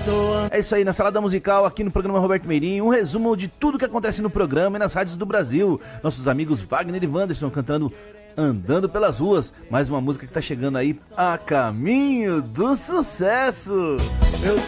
É isso aí, na Salada Musical, aqui no programa Roberto Meirinho, um resumo de tudo que acontece no programa e nas rádios do Brasil. Nossos amigos Wagner e Wanderson cantando Andando Pelas Ruas, mais uma música que tá chegando aí a caminho do sucesso.